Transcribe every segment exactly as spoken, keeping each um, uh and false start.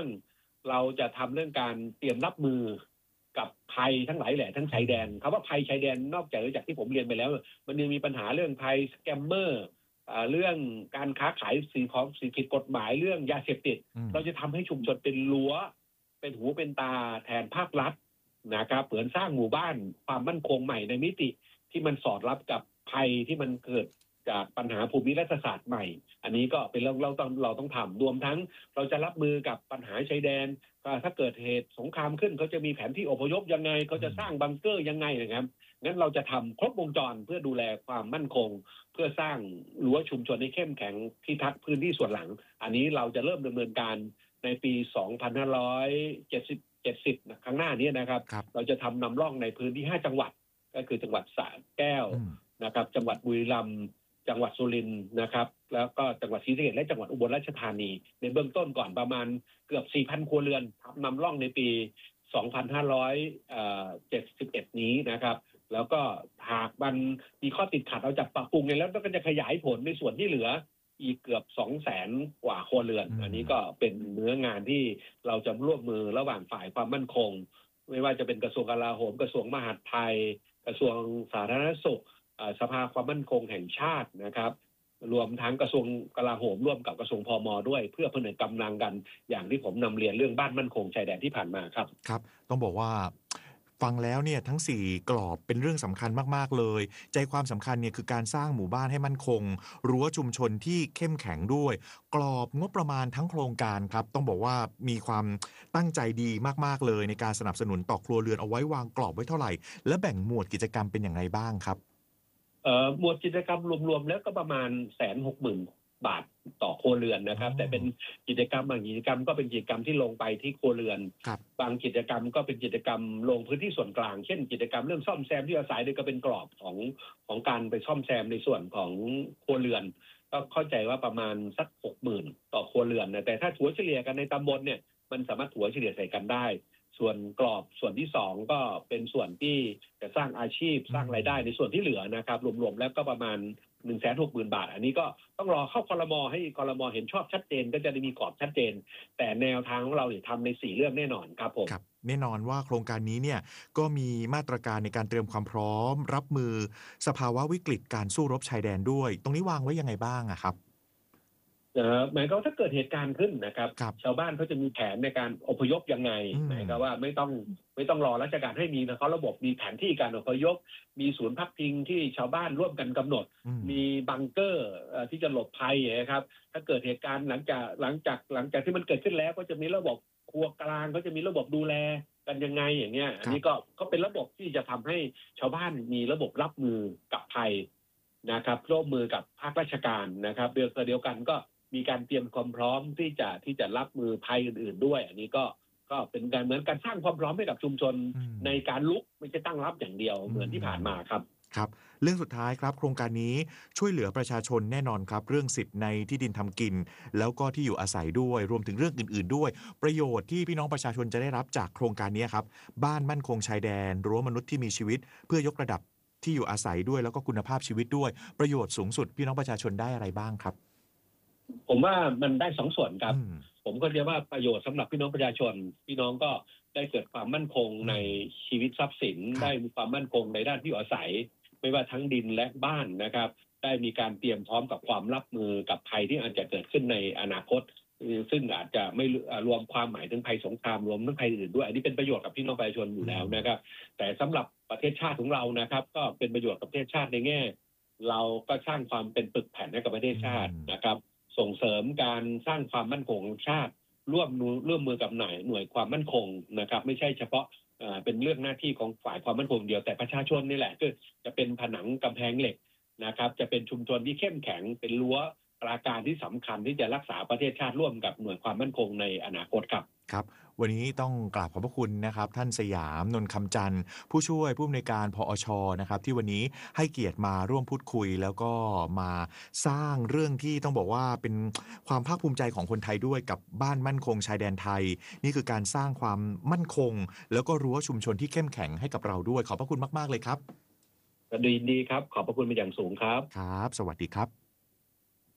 รื่องเราจะทำเรื่องการเตรียมรับมือกับภัยทั้งหลายแหละทั้งชายแดนคำว่าภัยชายแดนนอกจากจากที่ผมเรียนไปแล้วมันยังมีปัญหาเรื่องภัยสแกมเมอร์เรื่องการค้าขายสิ่งของสิ่งผิดกฎหมายเรื่องยาเสพติดเราจะทำให้ชุมชนเป็นรั้วเป็นหูเป็นตาแทนภาครัฐนะครับเปิดสร้างหมู่บ้านความมั่นคงใหม่ในมิติที่มันสอดรับกับภัยที่มันเกิดจากปัญหาภูมิรัฐศาสตร์ใหม่อันนี้ก็เป็นเรื่องเราต้องเราต้องทำรวมทั้งเราจะรับมือกับปัญหาชายแดนถ้าเกิดเหตุสงครามขึ้นเขาจะมีแผนที่อพยพยังไงเขาจะสร้างบังเกอร์ยังไงนะครับงั้นเราจะทำครบวงจรเพื่อดูแลความมั่นคงเพื่อสร้างรั้วชุมชนให้เข้มแข็งพิทักษ์พื้นที่ส่วนหลังอันนี้เราจะเริ่มดำเนินการในปีสองพันห้าร้อยเจ็ดสิบ เจ็ดสิบครั้งหน้านี้นะครับเราจะทำนำร่องในพื้นที่ห้าจังหวัดก็คือจังหวัดสระแก้วนะครับจังหวัดบุรีรัมย์จังหวัดสุรินทร์นะครับแล้วก็จังหวัดศรีสะเกษและจังหวัดอุบลราชธานีในเบื้องต้นก่อนประมาณเกือบ สี่พัน ครัวเรือนนำร่องในปีสองพันห้าร้อยเจ็ดสิบเอ็ดนี้นะครับแล้วก็หากมันมีข้อติดขัดเราจะปรับปรุงเนี่ยแล้วก็จะขยายผลในส่วนที่เหลืออีกเกือบ สองแสน กว่าครัวเรือนอันนี้ก็เป็นเนื้องานที่เราจะร่วมมือระหว่างฝ่ายความมั่นคงไม่ว่าจะเป็นกระทรวงกลาโหมกระทรวงมหาดไทยกระทรวงสาธารณสุขสภาความมั่นคงแห่งชาตินะครับรวมทั้งกระทรวงกลาโหมร่วมกับกระทรวงพม.ด้วยเพื่อผนึกกำลังกันอย่างที่ผมนำเรียนเรื่องบ้านมั่นคงชายแดนที่ผ่านมาครับครับต้องบอกว่าฟังแล้วเนี่ยทั้งสี่กรอบเป็นเรื่องสำคัญมากๆเลยใจความสำคัญเนี่ยคือการสร้างหมู่บ้านให้มั่นคงรั้วชุมชนที่เข้มแข็งด้วยกรอบงบประมาณทั้งโครงการครับต้องบอกว่ามีความตั้งใจดีมากๆเลยในการสนับสนุนต่อครัวเรือนเอาไว้วางกรอบไว้เท่าไหร่และแบ่งหมวดกิจกรรมเป็นอย่างไรบ้างครับเอ่อหมวดกิจกรรมรวมๆแล้วก็ประมาณ หนึ่งแสนหกหมื่น บาทต่อครัวเรือนนะครับแต่เป็นกิจกรรมบางกิจกรรมก็เป็นกิจกรรมที่ลงไปที่ครัวเรือนบางกิจกรรมก็เป็นกิจกรรมลงพื้นที่ส่วนกลางเช่นกิจกรรมเรื่องซ่อมแซมที่อาศัยโดยก็เป็นกรอบของของการไปซ่อมแซมในส่วนของครัวเรือนก็เข้าใจว่าประมาณสัก หกหมื่น ต่อครัวเรือนนะแต่ถ้าถัวเฉลี่ยกันในตำบลเนี่ยมันสามารถถัวเฉลี่ยใส่กันได้ส่วนกรอบส่วนที่สองก็เป็นส่วนที่จะสร้างอาชีพสร้างรายได้ในส่วนที่เหลือนะครับรวมๆแล้วก็ประมาณ หนึ่งแสนหกหมื่น บาทอันนี้ก็ต้องรอเข้าครม.ให้ครม.เห็นชอบชัดเจนก็จะได้มีกรอบชัดเจนแต่แนวทางของเราเนี่ยทำในสี่เรื่องแน่นอนครับผมครับแน่นอนว่าโครงการนี้เนี่ยก็มีมาตรการในการเตรียมความพร้อมรับมือสภาวะวิกฤตการสู้รบชายแดนด้วยตรงนี้วางไว้ยังไงบ้างอะครับหมายความว่าถ้าเกิดเหตุการณ์ขึ้นนะครับชาวบ้านเขาจะมีแผนในการอพยพยังไงหมายความว่าไม่ต้องไม่ต้องรอราชการให้มีนะเขาระบบมีแผนที่การอพยพมีศูนย์พักพิงที่ชาวบ้านร่วมกันกำหนดมีบังเกอร์ที่จะหลบภัยนะครับถ้าเกิดเหตุการณ์หลังจากหลังจากหลังจากที่มันเกิดขึ้นแล้วก็จะมีระบบครัวกลางก็จะมีระบบดูแลกันยังไงอย่างเงี้ยอันนี้ก็ก็เป็นระบบที่จะทำให้ชาวบ้านมีระบบรับมือกับภัยนะครับร่วมมือกับภาคราชการนะครับเดียวเดียวกันก็มีการเตรียมความพร้อมที่จะที่จะรับมือภัยอื่นๆด้วยอันนี้ก็ก็เป็นการเหมือนการสร้างความพร้อมให้กับชุมชนในการลุกไม่ใช่ตั้งรับอย่างเดียวเหมือนที่ผ่านมาครับครับเรื่องสุดท้ายครับโครงการนี้ช่วยเหลือประชาชนแน่นอนครับเรื่องสิทธิ์ในที่ดินทำกินแล้วก็ที่อยู่อาศัยด้วยรวมถึงเรื่องอื่นๆด้วยประโยชน์ที่พี่น้องประชาชนจะได้รับจากโครงการนี้ครับบ้านมั่นคงชายแดนรั้วมนุษย์ที่มีชีวิตเพื่อยกระดับที่อยู่อาศัยด้วยแล้วก็คุณภาพชีวิตด้วยประโยชน์สูงสุดพี่น้องประชาชนได้อะไรบ้างครับผมว่ามันได้สองส่วนครับผมก็เรียกว่าประโยชน์สำหรับพี่น้องประชาชนพี่น้องก็ได้เกิดความมั่นคงในชีวิตทรัพย์สินได้มีความมั่นคงในด้านที่อยู่อาศัยไม่ว่าทั้งดินและบ้านนะครับได้มีการเตรียมพร้อมกับความรับมือกับภัยที่อาจจะเกิดขึ้นในอนาคตซึ่งอาจจะไม่รวมความหมายถึงภัยสงครามรวมทั้งภัยอื่นด้วยอันนี้เป็นประโยชน์กับพี่น้องประชาชนอยู่แล้วนะครับแต่สำหรับประเทศชาติของเรานะครับก็เป็นประโยชน์กับประเทศชาติในแง่เราก็สร้างความเป็นปึกแผ่นให้กับประเทศชาตินะครับส่งเสริมการสร้างความมั่นคงของชาติร่วมร่วมมือกับหน่วยหน่วยความมั่นคงนะครับไม่ใช่เฉพาะเป็นเรื่องหน้าที่ของฝ่ายความมั่นคงเดียวแต่ประชาชนนี่แหละก็จะเป็นผนังกำแพงเหล็กนะครับจะเป็นชุมชนที่เข้มแข็งเป็นรั้วปราการที่สำคัญที่จะรักษาประเทศชาติร่วมกับหน่วยความมั่นคงในอนาคตครับครับวันนี้ต้องกราบขอบพระคุณนะครับท่านสยามนนท์คำจันทร์ผู้ช่วยผู้อำนวยการพอช.นะครับที่วันนี้ให้เกียรติมาร่วมพูดคุยแล้วก็มาสร้างเรื่องที่ต้องบอกว่าเป็นความภาคภูมิใจของคนไทยด้วยกับบ้านมั่นคงชายแดนไทยนี่คือการสร้างความมั่นคงแล้วก็รั้วชุมชนที่เข้มแข็งให้กับเราด้วยขอบพระคุณมากๆเลยครับดีดีครับขอบพระคุณเป็นอย่างสูงครับครับสวัสดีครับ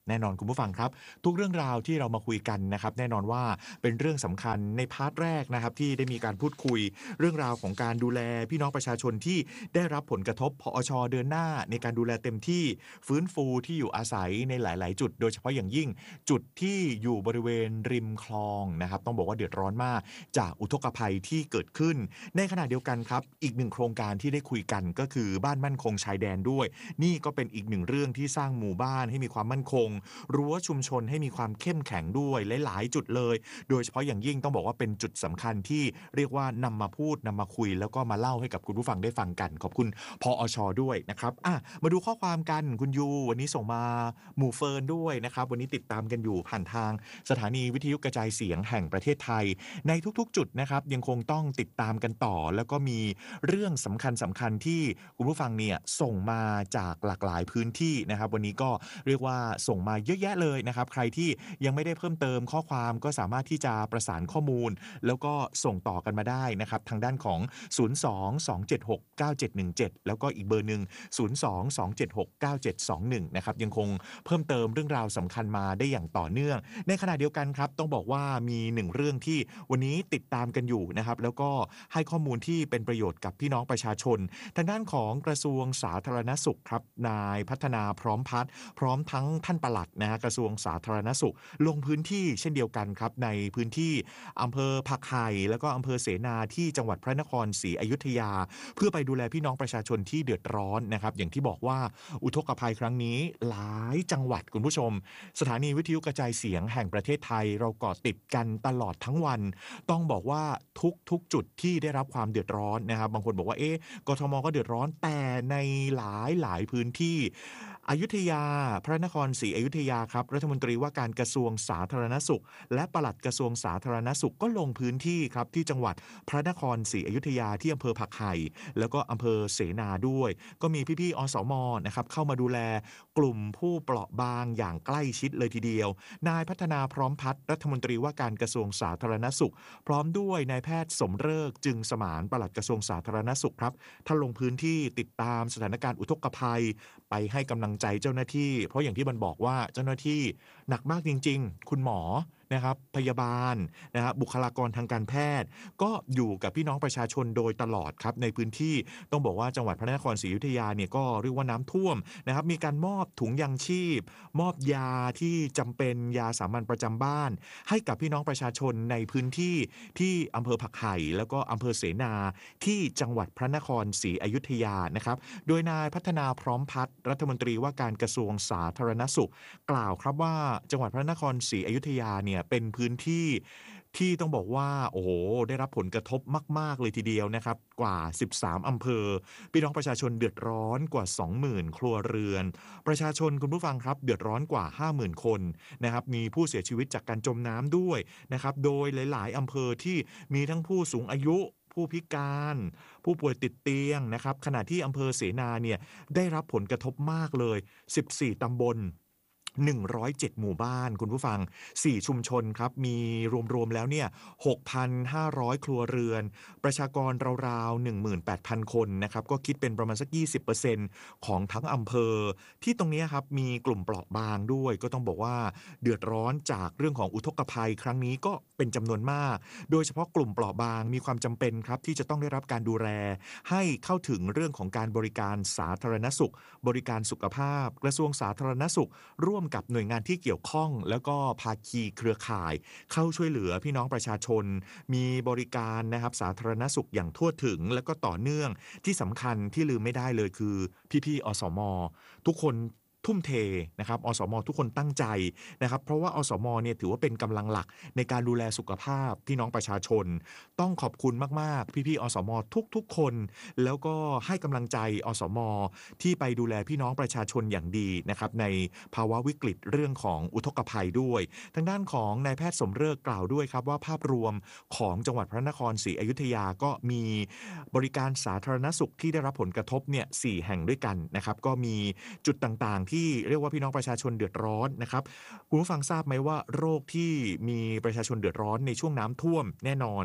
แน่นอนคุณผู้ฟังครับทุกเรื่องราวที่เรามาคุยกันนะครับแน่นอนว่าเป็นเรื่องสำคัญในพาร์ทแรกนะครับที่ได้มีการพูดคุยเรื่องราวของการดูแลพี่น้องประชาชนที่ได้รับผลกระทบพอชเดินหน้าในการดูแลเต็มที่ฟื้นฟูที่อยู่อาศัยในหลายๆจุดโดยเฉพาะอย่างยิ่งจุดที่อยู่บริเวณริมคลองนะครับต้องบอกว่าเดือดร้อนมากจากอุทกภัยที่เกิดขึ้นในขณะเดียวกันครับอีกหนึ่งโครงการที่ได้คุยกันก็คือบ้านมั่นคงชายแดนด้วยนี่ก็เป็นอีกหนึ่งเรื่องที่สร้างหมู่บ้านให้มีความมั่นคงรั้วชุมชนให้มีความเข้มแข็งด้วยหลายๆจุดเลยโดยเฉพาะอย่างยิ่งต้องบอกว่าเป็นจุดสำคัญที่เรียกว่านำมาพูดนำมาคุยแล้วก็มาเล่าให้กับคุณผู้ฟังได้ฟังกันขอบคุณพอชด้วยนะครับอ่ะมาดูข้อความกันคุณยูวันนี้ส่งมาหมู่เฟิร์นด้วยนะครับวันนี้ติดตามกันอยู่ผ่านทางสถานีวิทยุกระจายเสียงแห่งประเทศไทยในทุกๆจุดนะครับยังคงต้องติดตามกันต่อแล้วก็มีเรื่องสำคัญสำคัญที่คุณผู้ฟังเนี่ยส่งมาจากหลากหลายพื้นที่นะครับวันนี้ก็เรียกว่าส่งมาเยอะแยะเลยนะครับใครที่ยังไม่ได้เพิ่มเติมข้อความก็สามารถที่จะประสานข้อมูลแล้วก็ส่งต่อกันมาได้นะครับทางด้านของศูนย์ สอง สอง เจ็ด หก เก้า เจ็ด หนึ่ง เจ็ดแล้วก็อีกเบอร์หนึ่งศูนย์ สอง สอง เจ็ด หก เก้า เจ็ด สอง หนึ่งนะครับยังคงเพิ่มเติมเรื่องราวสำคัญมาได้อย่างต่อเนื่องในขณะเดียวกันครับต้องบอกว่ามีหนึ่งเรื่องที่วันนี้ติดตามกันอยู่นะครับแล้วก็ให้ข้อมูลที่เป็นประโยชน์กับพี่น้องประชาชนทางด้านของกระทรวงสาธารณสุขครับนายพัฒนาพร้อมพัฒน์พร้อมทั้งท่านปลัดนะฮะกระทรวงสาธารณสุขลงพื้นที่เช่นเดียวกันครับในพื้นที่อำเภอผักไห่แล้วก็อำเภอเสนาที่จังหวัดพระนครศรีอยุธยาเพื่อไปดูแลพี่น้องประชาชนที่เดือดร้อนนะครับอย่างที่บอกว่าอุทกภัยครั้งนี้หลายจังหวัดคุณผู้ชมสถานีวิทยุกระจายเสียงแห่งประเทศไทยเราเกาะติดกันตลอดทั้งวันต้องบอกว่าทุกทุกจุดที่ได้รับความเดือดร้อนนะครับบางคนบอกว่าเอ๊ะกทมก็เดือดร้อนแต่ในหลายหลายพื้นที่อยุธยาพระนครศรีอยุธยาครับรัฐมนตรีว่าการกระทรวงสาธารณสุขและปลัดกระทรวงสาธารณสุขก็ลงพื้นที่ครับที่จังหวัดพระนครศรีอยุธยาที่อำเภอผักไห่แล้วก็อำเภอเสนาด้วยก็มีพี่ๆอสมนะครับเข้ามาดูแลกลุ่มผู้เปราะบางอย่างใกล้ชิดเลยทีเดียวนายพัฒนาพร้อมพัฒน์รัฐมนตรีว่าการกระทรวงสาธารณสุขพร้อมด้วยนายแพทย์สมฤกษ์จึงสมานปลัดกระทรวงสาธารณสุขครับท่านลงพื้นที่ติดตามสถานการณ์อุทกภัยไปให้กำลังใจเจ้าหน้าที่เพราะอย่างที่มันบอกว่าเจ้าหน้าที่หนักมากจริงๆคุณหมอนะครับพยาบาลนะครับบุคลากรทางการแพทย์ก็อยู่กับพี่น้องประชาชนโดยตลอดครับในพื้นที่ต้องบอกว่าจังหวัดพระนครศรีอยุธยาเนี่ยก็เรียกว่าน้ำท่วมนะครับมีการมอบถุงยางชีพมอบยาที่จำเป็นยาสามัญประจำบ้านให้กับพี่น้องประชาชนในพื้นที่ที่อำเภอผักไห่แล้วก็อำเภอเสนาที่จังหวัดพระนครศรีอยุธยานะครับโดยนายพัฒนาพร้อมพัฒน์รัฐมนตรีว่าการกระทรวงสาธารณสุขกล่าวครับว่าจังหวัดพระนครศรีอยุธยาเนี่ยเป็นพื้นที่ที่ต้องบอกว่าโอ้โหได้รับผลกระทบมากๆเลยทีเดียวนะครับกว่าสิบสามอำเภอพี่น้องประชาชนเดือดร้อนกว่า สองหมื่น ครัวเรือนประชาชนคุณผู้ฟังครับเดือดร้อนกว่า ห้าหมื่น คนนะครับมีผู้เสียชีวิตจากการจมน้ำด้วยนะครับโดยหลายๆอำเภอที่มีทั้งผู้สูงอายุผู้พิการผู้ป่วยติดเตียงนะครับขณะที่อำเภอเสนาเนี่ยได้รับผลกระทบมากเลยสิบสี่ตำบลหนึ่งร้อยเจ็ดหมู่บ้านคุณผู้ฟังสี่ชุมชนครับมีรวมๆแล้วเนี่ย หกพันห้าร้อย ครัวเรือนประชากรราวๆ หนึ่งหมื่นแปดพัน คนนะครับก็คิดเป็นประมาณสัก ยี่สิบเปอร์เซ็นต์ ของทั้งอำเภอที่ตรงนี้ครับมีกลุ่มเปราะบางด้วยก็ต้องบอกว่าเดือดร้อนจากเรื่องของอุทกภัยครั้งนี้ก็เป็นจำนวนมากโดยเฉพาะกลุ่มเปราะบางมีความจำเป็นครับที่จะต้องได้รับการดูแลให้เข้าถึงเรื่องของการบริการสาธารณสุขบริการสุขภาพกระทรวงสาธารณสุขร่วมกับหน่วยงานที่เกี่ยวข้องแล้วก็ภาคีเครือข่ายเข้าช่วยเหลือพี่น้องประชาชนมีบริการนะครับสาธารณสุขอย่างทั่วถึงและก็ต่อเนื่องที่สำคัญที่ลืมไม่ได้เลยคือพี่ๆอสมทุกคนทุ่มเทนะครับอสมทุกคนตั้งใจนะครับเพราะว่าอสมเนี่ยถือว่าเป็นกำลังหลักในการดูแลสุขภาพพี่น้องประชาชนต้องขอบคุณมากๆพี่ๆอสมทุกๆคนแล้วก็ให้กำลังใจอสมที่ไปดูแลพี่น้องประชาชนอย่างดีนะครับในภาวะวิกฤตเรื่องของอุทกภัยด้วยทางด้านของนายแพทย์สมฤกษ์กล่าวด้วยครับว่าภาพรวมของจังหวัดพระนครศรีอยุธยาก็มีบริการสาธารณสุขที่ได้รับผลกระทบเนี่ยสี่แห่งด้วยกันนะครับก็มีจุดต่างๆที่เรียกว่าพี่น้องประชาชนเดือดร้อนนะครับคุณผู้ฟังทราบไหมว่าโรคที่มีประชาชนเดือดร้อนในช่วงน้ำท่วมแน่นอน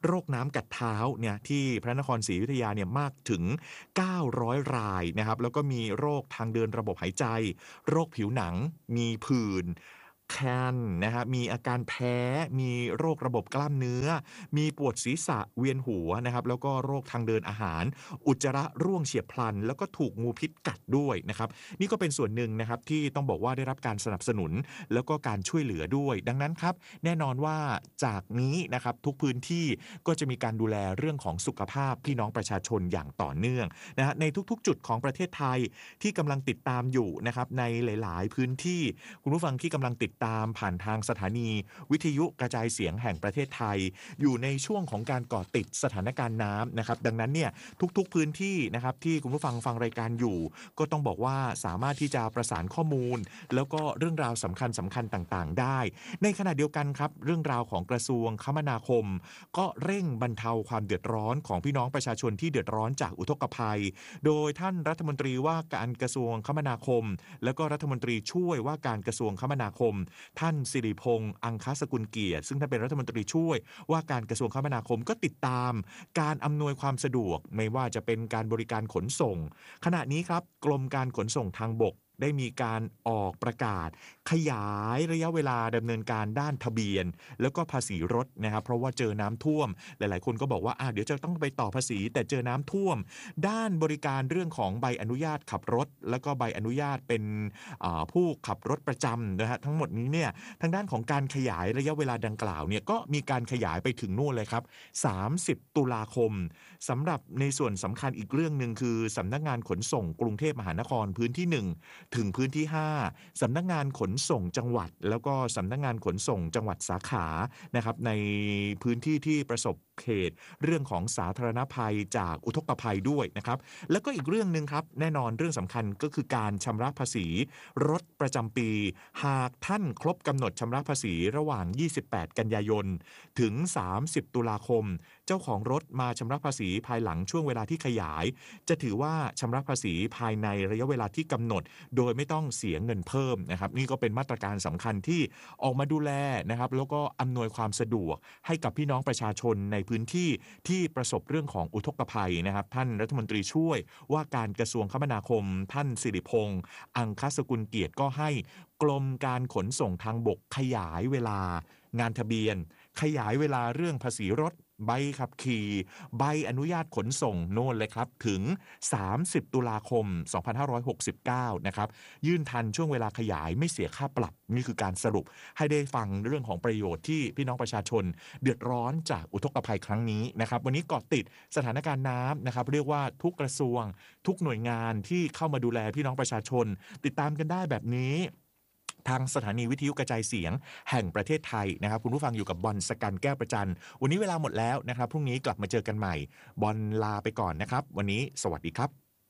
โรคน้ำกัดเท้าเนี่ยที่พระนครศรีอยุธยาเนี่ยมากถึงเก้าร้อยรายนะครับแล้วก็มีโรคทางเดินระบบหายใจโรคผิวหนังมีผื่นคันนะฮะมีอาการแพ้มีโรคระบบกล้ามเนื้อมีปวดศีรษะเวียนหัวนะครับแล้วก็โรคทางเดินอาหารอุจจาระร่วงเฉียบพลันแล้วก็ถูกงูพิษกัดด้วยนะครับนี่ก็เป็นส่วนหนึ่งนะครับที่ต้องบอกว่าได้รับการสนับสนุนแล้วก็การช่วยเหลือด้วยดังนั้นครับแน่นอนว่าจากนี้นะครับทุกพื้นที่ก็จะมีการดูแลเรื่องของสุขภาพพี่น้องประชาชนอย่างต่อเนื่องนะฮะในทุกๆจุดของประเทศไทยที่กำลังติดตามอยู่นะครับในหลายๆพื้นที่คุณผู้ฟังที่กำลังติดตามผ่านทางสถานีวิทยุกระจายเสียงแห่งประเทศไทยอยู่ในช่วงของการเกาะติดสถานการณ์น้ำนะครับดังนั้นเนี่ยทุกๆพื้นที่นะครับที่คุณผู้ฟังฟังรายการอยู่ก็ต้องบอกว่าสามารถที่จะประสานข้อมูลแล้วก็เรื่องราวสำคัญสำคัญต่างๆได้ในขณะเดียวกันครับเรื่องราวของกระทรวงคมนาคมก็เร่งบรรเทาความเดือดร้อนของพี่น้องประชาชนที่เดือดร้อนจากอุทกภัยโดยท่านรัฐมนตรีว่าการกระทรวงคมนาคมแล้วก็รัฐมนตรีช่วยว่าการกระทรวงคมนาคมท่านสิริพงษ์อังคสกุลเกียรติซึ่งท่านเป็นรัฐมนตรีช่วยว่าการกระทรวงคมนาคมก็ติดตามการอำนวยความสะดวกไม่ว่าจะเป็นการบริการขนส่งขณะนี้ครับกรมการขนส่งทางบกได้มีการออกประกาศขยายระยะเวลาดำเนินการด้านทะเบียนแล้วก็ภาษีรถนะครับเพราะว่าเจอน้ำท่วมหลายๆคนก็บอกว่าอ่ะเดี๋ยวจะต้องไปต่อภาษีแต่เจอน้ำท่วมด้านบริการเรื่องของใบอนุญาตขับรถแล้วก็ใบอนุญาตเป็นผู้ขับรถประจำนะฮะทั้งหมดนี้เนี่ยทางด้านของการขยายระยะเวลาดังกล่าวเนี่ยก็มีการขยายไปถึงนู่นเลยครับสามสิบตุลาคมสำหรับในส่วนสำคัญอีกเรื่องนึงคือสำนักงานขนส่งกรุงเทพมหานครพื้นที่หนึ่งถึงพื้นที่ห้าสำนักงานขนส่งจังหวัดแล้วก็สำนักงานขนส่งจังหวัดสาขานะครับในพื้นที่ที่ประสบเหตุเรื่องของสาธารณภัยจากอุทกภัยด้วยนะครับแล้วก็อีกเรื่องนึงครับแน่นอนเรื่องสำคัญก็คือการชำระภาษีรถประจำปีหากท่านครบกำหนดชำระภาษีระหว่างยี่สิบแปดกันยายนถึงสามสิบตุลาคมเจ้าของรถมาชำระภาษีภายหลังช่วงเวลาที่ขยายจะถือว่าชำระภาษีภายในระยะเวลาที่กำหนดโดยไม่ต้องเสียเงินเพิ่มนะครับนี่ก็เป็นมาตรการสำคัญที่ออกมาดูแลนะครับแล้วก็อำนวยความสะดวกให้กับพี่น้องประชาชนในพื้นที่ที่ประสบเรื่องของอุทกภัยนะครับท่านรัฐมนตรีช่วยว่าการกระทรวงคมนาคมท่านสิริพงษ์อังคสกุลเกียรติก็ให้กรมการขนส่งทางบกขยายเวลางานทะเบียนขยายเวลาเรื่องภาษีรถใบขับขี่ใบอนุญาตขนส่งโน่นเลยครับถึงสามสิบตุลาคมสองพันห้าร้อยหกสิบเก้านะครับยื่นทันช่วงเวลาขยายไม่เสียค่าปรับนี่คือการสรุปให้ได้ฟังเรื่องของประโยชน์ที่พี่น้องประชาชนเดือดร้อนจากอุทกภัยครั้งนี้นะครับวันนี้เกาะติดสถานการณ์น้ำนะครับเรียกว่าทุกกระทรวงทุกหน่วยงานที่เข้ามาดูแลพี่น้องประชาชนติดตามกันได้แบบนี้ทางสถานีวิทยุกระจายเสียงแห่งประเทศไทยนะครับคุณผู้ฟังอยู่กับบอลสกันแก้วประจันวันนี้เวลาหมดแล้วนะครับพรุ่งนี้กลับมาเจอกันใหม่บอลลาไปก่อนนะครับวันนี้สวัสดีครับ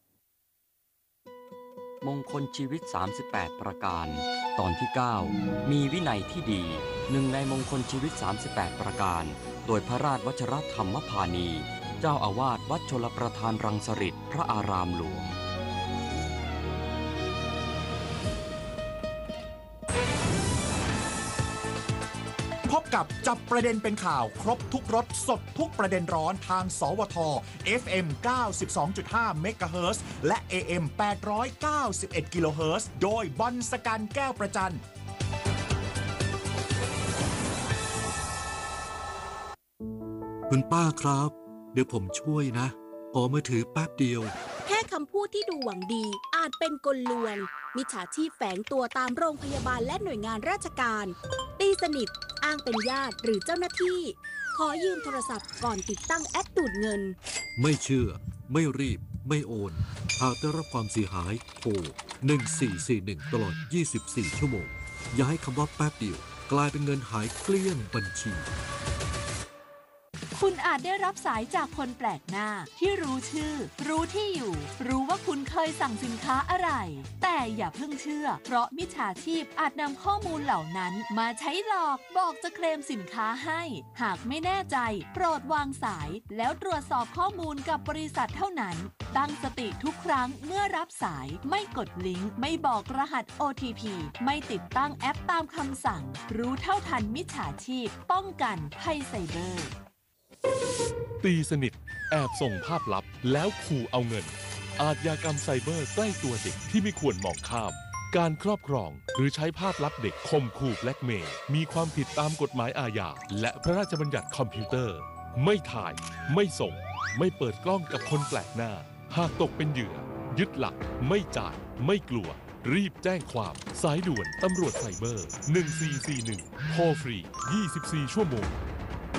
มงคลชีวิตสามสิบแปดประการตอนที่เก้ามีวินัยที่ดีหนึ่งในมงคลชีวิตสามสิบแปดประการโดยพระราชวชรธรรมพานีเจ้าอาวาสวัดชลประทานรังสฤษพระอารามหลวงพบกับจับประเด็นเป็นข่าวครบทุกรสสดทุกประเด็นร้อนทางสวท เอฟ เอ็ม เก้าสิบสองจุดห้า เมกะเฮิรตซ์และ เอ เอ็ม แปดร้อยเก้าสิบเอ็ด กิโลเฮิรตซ์โดยบอลสกันแก้วประจันคุณป้าครับเดี๋ยวผมช่วยนะขอมือถือแป๊บเดียวแค่คำพูดที่ดูหวังดีอาจเป็นกลลวงมิจฉาชีพแฝงตัวตามโรงพยาบาลและหน่วยงานราชการตีสนิทอ้างเป็นญาติหรือเจ้าหน้าที่ขอยืมโทรศัพท์ก่อนติดตั้งแอปดูดเงินไม่เชื่อไม่รีบไม่โอนหากได้รับความเสียหายโทรหนึ่งสี่สี่หนึ่งตลอดยี่สิบสี่ชั่วโมงอย่าให้คำว่าแป๊บเดียวกลายเป็นเงินหายเกลี้ยงบัญชีคุณอาจได้รับสายจากคนแปลกหน้าที่รู้ชื่อรู้ที่อยู่รู้ว่าคุณเคยสั่งสินค้าอะไรแต่อย่าเพิ่งเชื่อเพราะมิจฉาชีพอาจนำข้อมูลเหล่านั้นมาใช้หลอกบอกจะเคลมสินค้าให้หากไม่แน่ใจโปรดวางสายแล้วตรวจสอบข้อมูลกับบริษัทเท่านั้นตั้งสติทุกครั้งเมื่อรับสายไม่กดลิงก์ไม่บอกรหัส โอ ที พี ไม่ติดตั้งแอปตามคำสั่งรู้เท่าทันมิจฉาชีพป้องกันภัยไซเบอร์ตีสนิทแอบส่งภาพลับแล้วขู่เอาเงินอาชญากรรมไซเบอร์ใกล้ตัวเด็กที่ไม่ควรมองข้ามการครอบครองหรือใช้ภาพลับเด็กข่มขู่แบล็กเมย์มีความผิดตามกฎหมายอาญาและพระราชบัญญัติคอมพิวเตอร์ไม่ถ่ายไม่ส่งไม่เปิดกล้องกับคนแปลกหน้าหากตกเป็นเหยื่อยึดหลักไม่จ่ายไม่กลัวรีบแจ้งความสายด่วนตำรวจไซเบอร์หนึ่งสี่สี่หนึ่งโทรฟรียี่สิบสี่ชั่วโมง